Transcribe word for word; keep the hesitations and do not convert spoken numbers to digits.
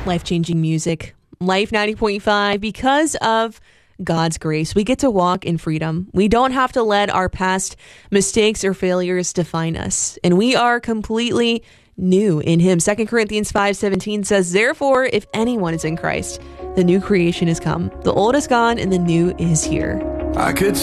Life-changing music. Life ninety point five, because of God's grace, we get to walk in freedom. We don't have to let our past mistakes or failures define us. And we are completely new in Him. Second Corinthians five seventeen says, therefore, if anyone is in Christ, the new creation has come. The old is gone and the new is here. I could